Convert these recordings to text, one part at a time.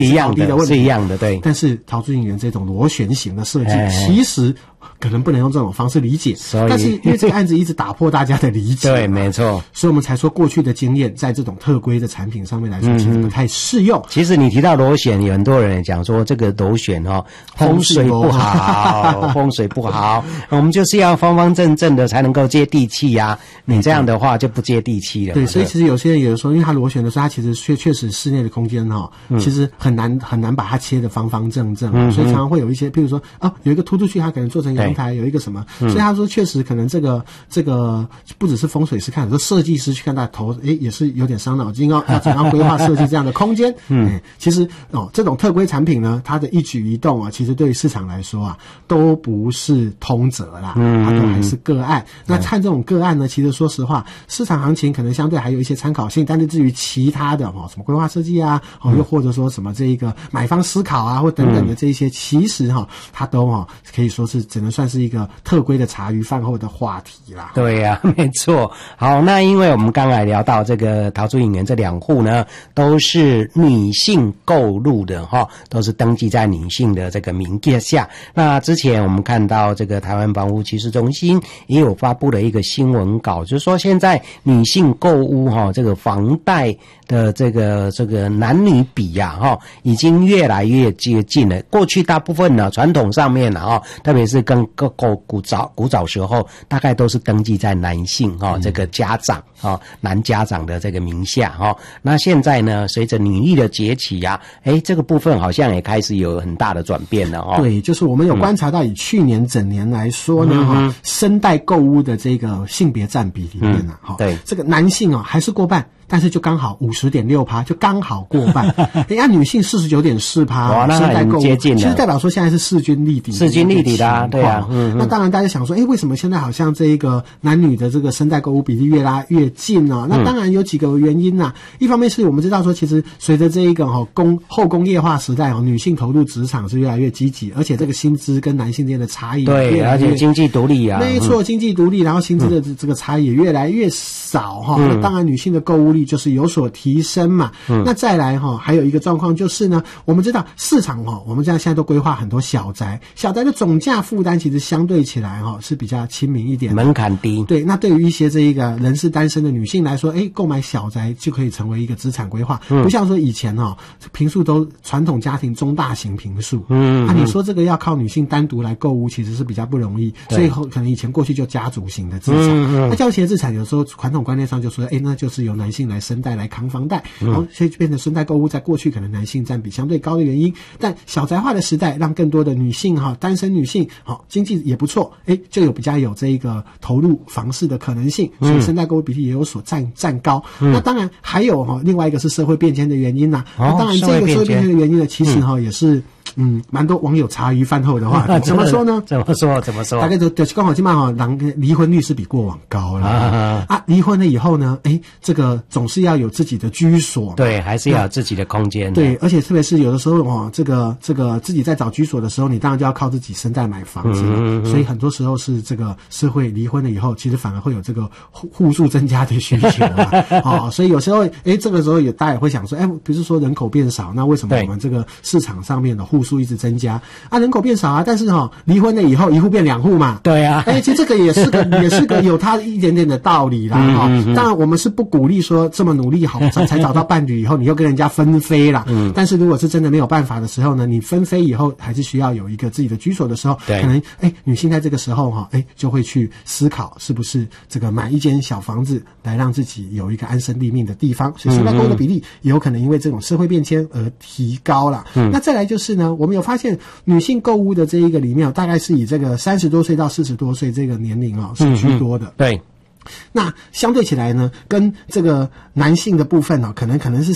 一样的问题是一样的，对。 但是陶朱隐园这种螺旋形的设计，其实可能不能用这种方式理解，但是因为这个案子一直打破大家的理解， 对，没错， 所以我们才说过去的经验在这种特规的产品上面来说，其实不太适用。 其实你提到螺旋，有很多人讲说这个螺旋风水不好，风水不好，我们就是要方方正正的才能够接地气呀。你这样的话就不接地气了。 对，所以其实有些人有的时候，因为它螺旋的时候，它其实确实室内的空间其实很难把它切得方方正正，所以常常会有一些，譬如说有一个突出去，它可能做成阳台，有一个什么，所以他说确实可能这个不只是风水师看，有时候设计师去看他头，也是有点伤脑筋要怎样规划设计这样的空间。其实这种特规产品呢，它的一举一动其实对于市场来说都不是通则啦，它都还是个案。那看这种个案呢，其实说实话，市场行情可能相对还有一些参考性，但是至于其他的什么规划设计啊，又或者说什么这一个买方思考啊，或等等的这一些，其实它都可以说是只能算是一个特规的茶余饭后的话题啦。 对呀，没错。好，那因为我们刚才聊到这个陶朱隐园这2户呢，都是女性购入的都是登记在女性的这个名义下。那之前我们看到这个台湾房屋趋势中心也有发布了一个新闻稿，就是说现在女性购屋这个房贷的这个男女比已经越来越接近了。过去大部分呢，传统上面特别是跟古早时候，大概都是登记在男性这个家长男家长的这个名下那现在呢，随着女力的崛起这个部分好像也开始有很大的转变了对，就是我们有观察到，以去年整年来说呢生代购屋的这个性别占比里面对，这个男性还是过半，但是就刚好50.6%，就刚好过半。女性49.4%， 哇，那很接近了。 其实代表说现在是势均力敌的对啊。 那当然大家想说，为什么现在好像这一个男女的这个生代购物比例越拉越近呢？那当然有几个原因啦。一方面是我们知道说，其实随着这一个后工业化时代女性投入职场是越来越积极，而且这个薪资跟男性之间的差异对，而且经济独立没错，经济独立，然后薪资的这个差异也越来越少那当然女性的购物力就是有所提升嘛。那再来还有一个状况就是呢，我们知道市场我们现在都规划很多小宅的总价负担其实相对起来是比较亲民一点， 门槛低。 对，那对于一些这一个人是单身的女性来说，购买小宅就可以成为一个资产规划，不像说以前坪数都传统家庭中大型坪数，你说这个要靠女性单独来购物其实是比较不容易，所以可能以前过去就家族型的资产，那家族型的资产有时候传统观念上就说那就是由男性来生贷来扛房贷，所以就变成生贷购物在过去可能男性占比相对高的原因。但小宅化的时代让更多的女性单身女性经济也不错，就比较有这一个投入房市的可能性，所以生贷购物比例也有所占高。那当然还有另外一个是社会变迁的原因啦。那当然这个社会变迁的原因呢，其实也是蛮多网友茶余饭后的话怎么说呢？ 怎么说？ 大概就是刚好起码离婚率是比过往高了离婚了以后呢，这个总是要有自己的居所， 对，还是要有自己的空间。 对，而且特别是有的时候这个自己在找居所的时候，你当然就要靠自己生贷买房子了，所以很多时候是这个社会离婚了以后，其实反而会有这个户数增加的需求所以有时候这个时候大家也会想说，比如说人口变少，那为什么我们这个市场上面的户数一直增加人口变少但是离婚了以后一户变2户嘛， 对啊， 其实这个也是个有它一点点的道理啦当然我们是不鼓励说这么努力才找到伴侣以后你又跟人家分飞啦但是如果是真的没有办法的时候呢，你分飞以后还是需要有一个自己的居所的时候，可能女性在这个时候就会去思考是不是这个买一间小房子来让自己有一个安身立命的地方，所以生贷购物的比例也有可能因为这种社会变迁而提高啦那再来就是呢，我们有发现女性购物的这一个里面大概是以这个30多岁到40多岁这个年龄是居多的对。 那相对起来呢，跟这个男性的部分可能是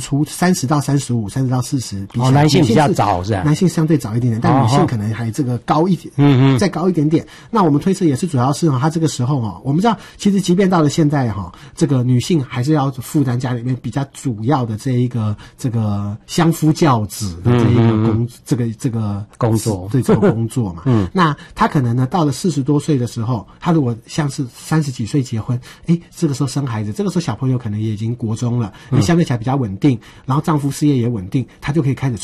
30到35、30到40比起来， 男性比较早是吧？ 男性相对早一点点，但女性可能还这个高一点，再高一点点。那我们推测也是主要是他这个时候我们知道其实即便到了现在这个女性还是要负担家里面比较主要的这个相夫教子的这一个这个工作， 对，这个工作嘛。那他可能呢到了40多岁的时候，他如果像是30几岁结婚，这个时候生孩子，这个时候小朋友可能也已经国中了，相对起来比较稳定，然后丈夫事业也稳定，他就可以开始